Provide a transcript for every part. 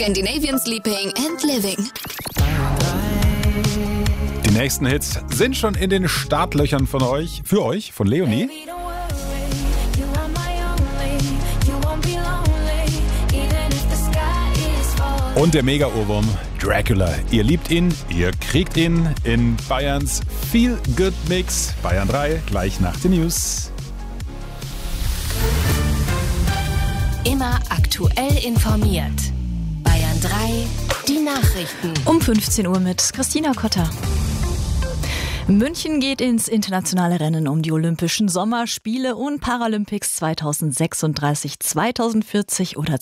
Scandinavian Sleeping and Living. Die nächsten Hits sind schon in den Startlöchern für euch, von Leonie. Und der Mega-Ohrwurm Dracula. Ihr liebt ihn, ihr kriegt ihn in Bayerns Feel Good Mix. Bayern 3, gleich nach den News. Immer aktuell informiert. Bayern 3, die Nachrichten. Um 15 Uhr mit Christina Kotter. München geht ins internationale Rennen um die Olympischen Sommerspiele und Paralympics 2036, 2040 oder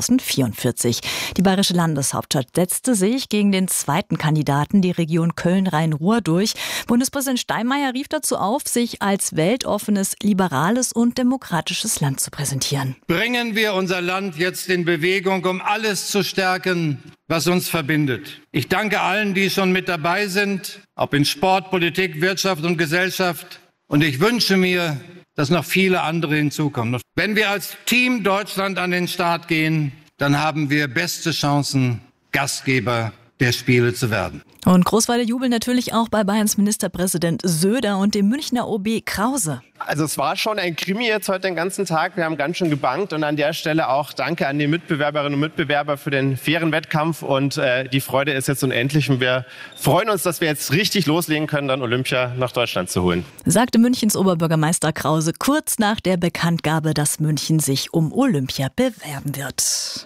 2044. Die bayerische Landeshauptstadt setzte sich gegen den zweiten Kandidaten, die Region Köln-Rhein-Ruhr, durch. Bundespräsident Steinmeier rief dazu auf, sich als weltoffenes, liberales und demokratisches Land zu präsentieren. Bringen wir unser Land jetzt in Bewegung, um alles zu stärken, was uns verbindet. Ich danke allen, die schon mit dabei sind, ob in Sport, Politik, Wirtschaft und Gesellschaft. Und ich wünsche mir, dass noch viele andere hinzukommen. Wenn wir als Team Deutschland an den Start gehen, dann haben wir beste Chancen, Gastgeber der Spiele zu werden. Und groß war der Jubel natürlich auch bei Bayerns Ministerpräsident Söder und dem Münchner OB Krause. Also es war schon ein Krimi jetzt heute den ganzen Tag. Wir haben ganz schön gebankt und an der Stelle auch danke an die Mitbewerberinnen und Mitbewerber für den fairen Wettkampf. Und die Freude ist jetzt unendlich und wir freuen uns, dass wir jetzt richtig loslegen können, dann Olympia nach Deutschland zu holen. Sagte Münchens Oberbürgermeister Krause kurz nach der Bekanntgabe, dass München sich um Olympia bewerben wird.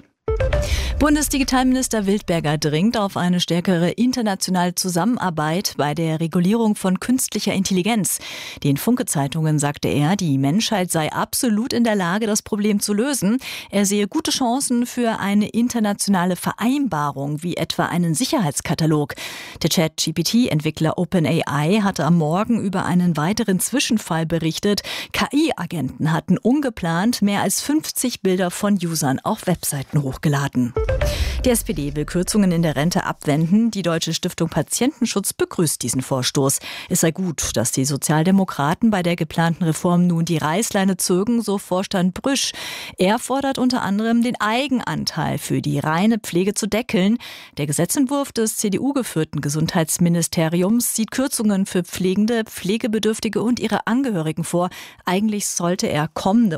Bundesdigitalminister Wildberger dringt auf eine stärkere internationale Zusammenarbeit bei der Regulierung von künstlicher Intelligenz. Den Funke-Zeitungen sagte er, die Menschheit sei absolut in der Lage, das Problem zu lösen. Er sehe gute Chancen für eine internationale Vereinbarung, wie etwa einen Sicherheitskatalog. Der Chat-GPT-Entwickler OpenAI hatte am Morgen über einen weiteren Zwischenfall berichtet. KI-Agenten hatten ungeplant mehr als 50 Bilder von Usern auf Webseiten hochgeladen. Die SPD will Kürzungen in der Rente abwenden. Die Deutsche Stiftung Patientenschutz begrüßt diesen Vorstoß. Es sei gut, dass die Sozialdemokraten bei der geplanten Reform nun die Reißleine zögen, so Vorstand Brüsch. Er fordert unter anderem, den Eigenanteil für die reine Pflege zu deckeln. Der Gesetzentwurf des CDU-geführten Gesundheitsministeriums sieht Kürzungen für Pflegende, Pflegebedürftige und ihre Angehörigen vor. Eigentlich soll er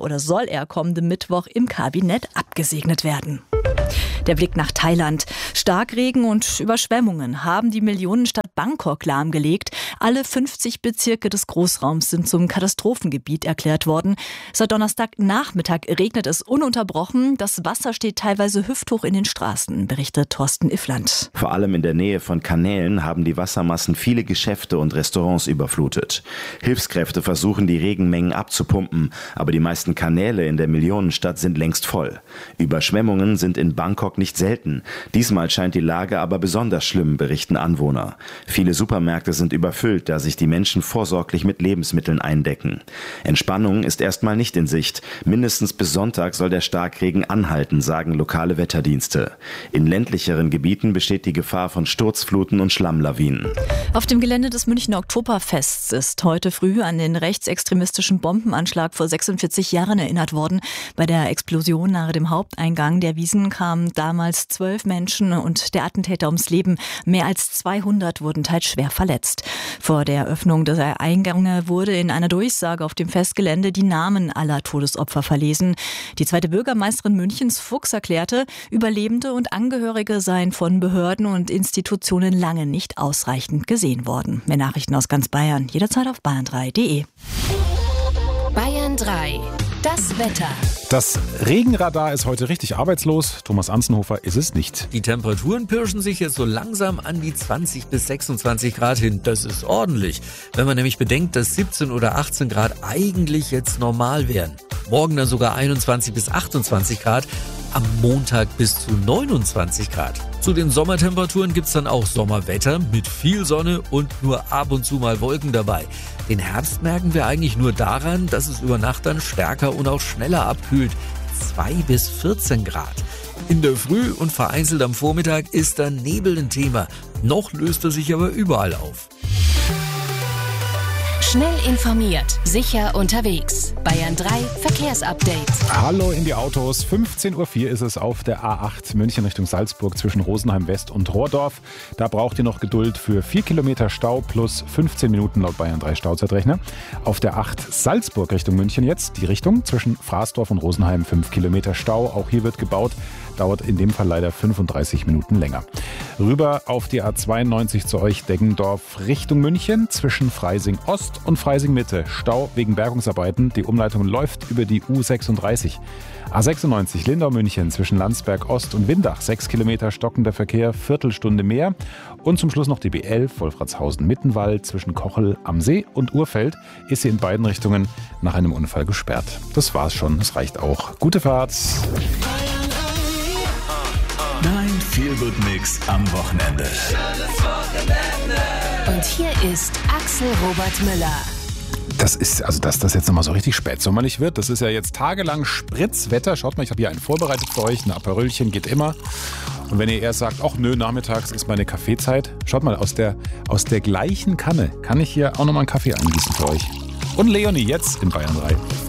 kommende Mittwoch im Kabinett abgesegnet werden. Der Blick nach Thailand. Starkregen und Überschwemmungen haben die Millionenstadt Bangkok lahmgelegt. Alle 50 Bezirke des Großraums sind zum Katastrophengebiet erklärt worden. Seit Donnerstagnachmittag regnet es ununterbrochen. Das Wasser steht teilweise hüfthoch in den Straßen, berichtet Thorsten Iffland. Vor allem in der Nähe von Kanälen haben die Wassermassen viele Geschäfte und Restaurants überflutet. Hilfskräfte versuchen, die Regenmengen abzupumpen, aber die meisten Kanäle in der Millionenstadt sind längst voll. Überschwemmungen sind in Bangkok nicht selten. Diesmal scheint die Lage aber besonders schlimm, berichten Anwohner. Viele Supermärkte sind überfüllt, da sich die Menschen vorsorglich mit Lebensmitteln eindecken. Entspannung ist erstmal nicht in Sicht. Mindestens bis Sonntag soll der Starkregen anhalten, sagen lokale Wetterdienste. In ländlicheren Gebieten besteht die Gefahr von Sturzfluten und Schlammlawinen. Auf dem Gelände des Münchner Oktoberfests ist heute früh an den rechtsextremistischen Bombenanschlag vor 46 Jahren erinnert worden. Bei der Explosion nahe dem Haupteingang der Wiesn kamen damals 12 Menschen und der Attentäter ums Leben. Mehr als 200 wurden teils schwer verletzt. Vor der Eröffnung der Eingänge wurde in einer Durchsage auf dem Festgelände die Namen aller Todesopfer verlesen. Die zweite Bürgermeisterin Münchens, Fuchs, erklärte, Überlebende und Angehörige seien von Behörden und Institutionen lange nicht ausreichend gesehen worden. Mehr Nachrichten aus ganz Bayern, jederzeit auf bayern3.de. Bayern 3. Das Wetter. Das Regenradar ist heute richtig arbeitslos. Thomas Anzenhofer ist es nicht. Die Temperaturen pirschen sich jetzt so langsam an die 20 bis 26 Grad hin. Das ist ordentlich, wenn man nämlich bedenkt, dass 17 oder 18 Grad eigentlich jetzt normal wären. Morgen dann sogar 21 bis 28 Grad. Am Montag bis zu 29 Grad. Zu den Sommertemperaturen gibt's dann auch Sommerwetter mit viel Sonne und nur ab und zu mal Wolken dabei. Den Herbst merken wir eigentlich nur daran, dass es über Nacht dann stärker und auch schneller abkühlt. 2 bis 14 Grad. In der Früh und vereinzelt am Vormittag ist dann Nebel ein Thema. Noch löst er sich aber überall auf. Schnell informiert, sicher unterwegs. Bayern 3 Verkehrsupdate. Hallo in die Autos. 15.04 Uhr ist es auf der A8 München Richtung Salzburg zwischen Rosenheim West und Rohrdorf. Da braucht ihr noch Geduld für 4 Kilometer Stau plus 15 Minuten laut Bayern 3 Stauzeitrechner. Auf der 8 Salzburg Richtung München jetzt die Richtung zwischen Fraßdorf und Rosenheim 5 Kilometer Stau. Auch hier wird gebaut. Dauert in dem Fall leider 35 Minuten länger. Rüber auf die A92 zu euch Deggendorf Richtung München zwischen Freising Ost und Freising Mitte. Stau wegen Bergungsarbeiten. Die Umleitung läuft über die U36. A96 Lindau München zwischen Landsberg Ost und Windach. 6 Kilometer stockender Verkehr, Viertelstunde mehr. Und zum Schluss noch die B11 Wolfratshausen-Mittenwald zwischen Kochel am See und Urfeld. Ist sie in beiden Richtungen nach einem Unfall gesperrt. Das war's schon, das reicht auch. Gute Fahrt! Dein Feel-Good-Mix am Wochenende. Und hier ist Axel Robert Müller. Das ist, also dass das jetzt nochmal so richtig spätsommerlich wird, das ist ja jetzt tagelang Spritzwetter. Schaut mal, ich habe hier einen vorbereitet für euch, ein Aperölchen geht immer. Und wenn ihr erst sagt, ach nö, nachmittags ist meine Kaffeezeit, schaut mal, aus der gleichen Kanne kann ich hier auch nochmal einen Kaffee eingießen für euch. Und Leonie jetzt in Bayern 3.